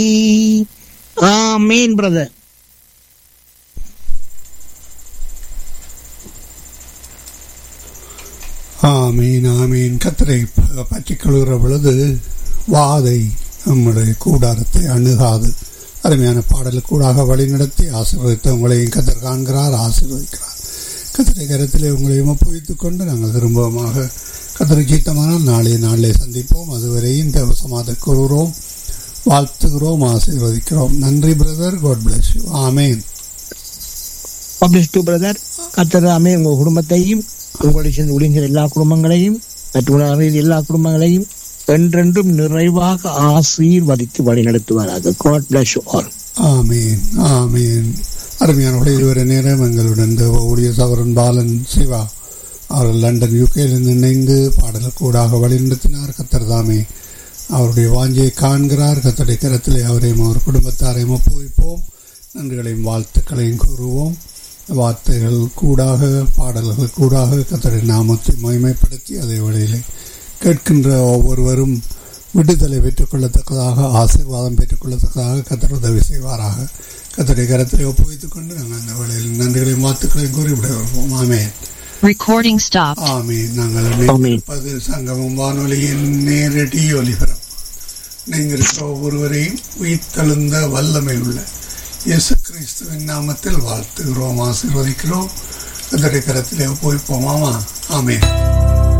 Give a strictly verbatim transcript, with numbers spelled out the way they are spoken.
ஆமீன் பிரதர். ஆமீன் ஆமீன். கத்தரை பற்றி கொள்கிற பொழுது வாதை நம்முடைய கூடாரத்தை அணுகாது. அருமையான பாடலுக்கூடாக வழிநடத்தி ஆசீர்வதித்த உங்களையும் கத்தர் காண்கிறார், ஆசீர்வதிக்கிறார். கத்தரை கரத்திலே உங்களையும் ஒப்புவித்துக் கொண்டு நாங்கள் திரும்பமாக கத்தரை சீத்தமானால் நாளைய நாளிலே சந்திப்போம். அதுவரையும் தேவசமாக கூறுகிறோம், வாழ்த்துகிறோம், ஆசீர்வதிக்கிறோம். நன்றி brother. God bless you. Amen. Brother கத்தர் ஆமே உங்கள் குடும்பத்தையும் உங்களுடைய சேர்ந்து ஒளிங்கிற எல்லா குடும்பங்களையும் மற்ற எல்லா குடும்பங்களையும் என்றென்றும் நிறைவாக ஆசீர்வதித்து வழி நடத்துவாராக. God bless you all. ஆமீன் ஆமீன். அருமையானவர்களே, இதுவரை நேரம் எங்களுடன் ஊழிய சவரன் பாலன் சிவா அவர்கள் லண்டன் யூகேலிருந்து இணைந்து பாடலுக்கூடாக வழிநடத்தினார். கத்தர் தாமே அவருடைய வாஞ்சியை காண்கிறார். கத்தருடைய கரத்திலே அவரையும் அவர் குடும்பத்தாரையும் ஒப்புவிப்போம். நன்றிகளையும் வாழ்த்துக்களையும் கூறுவோம். வார்த்தைகள் கூடாக பாடல்கள் கூடாக கத்தருடைய நாமத்தை மகிமைப்படுத்தி அதே வேளையிலே கேட்கின்ற ஒவ்வொருவரும் விடுதலை பெற்றுக் கொள்ளத்தக்கதாக, ஆசீர்வாதம் பெற்றுக் கொள்ளத்தக்கதாக கத்தர் உதவி செய்வாராக. கத்தருடைய கரத்திலே ஒப்புவித்துக் கொண்டு நாங்கள் அந்த வேளையில் நன்றிகளையும் வாழ்த்துக்களையும் கூறி விடுவோம். ஆமேன். Recording stopped. ஆமீன். நாங்கள் சங்கமம் வானொலியின் நேரடி ஒலிபரம் நீங்கள் ஒவ்வொருவரையும் உயிர்த்தெழுந்த வல்லமை உள்ள இயேசு கிறிஸ்துவின் நாமத்தில் வாழ்த்துகிறோம், ஆசீர்வதிக்கிறோம். அதனுடைய கரத்திலே ஒப்புவிப்போம். ஆமா. ஆமேன்.